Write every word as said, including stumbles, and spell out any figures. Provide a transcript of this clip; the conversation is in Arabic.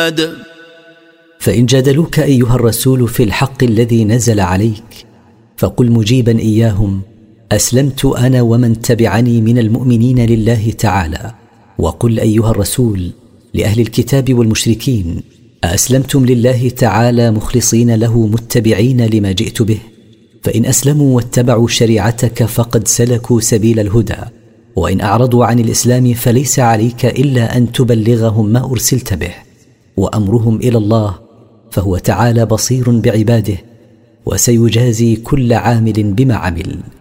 فإن جادلوك أيها الرسول في الحق الذي نزل عليك فقل مجيبا إياهم: أسلمت أنا ومن تبعني من المؤمنين لله تعالى. وقل أيها الرسول لأهل الكتاب والمشركين: أأسلمتم لله تعالى مخلصين له متبعين لما جئت به؟ فإن أسلموا واتبعوا شريعتك فقد سلكوا سبيل الهدى، وإن أعرضوا عن الإسلام فليس عليك إلا أن تبلغهم ما أرسلت به، وأمرهم إلى الله، فهو تعالى بصير بعباده، وسيجازي كل عامل بما عمل.